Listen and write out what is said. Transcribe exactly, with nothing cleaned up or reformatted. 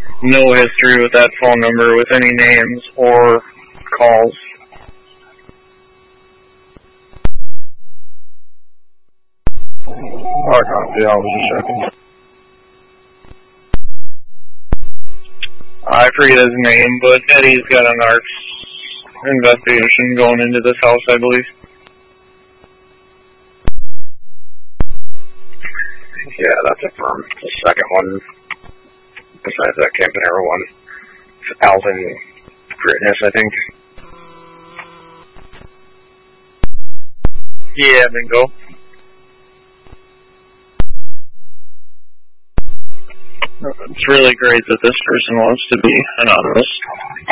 no history with that phone number with any names or calls. Hard copy, I was just checking. I forget his name, but Eddie's got an arts investigation going into this house, I believe. Yeah, that's a firm. The second one, besides that Campanera one, it's Alvin Gritness, I think. Yeah, bingo. It's really great that this person wants to be anonymous.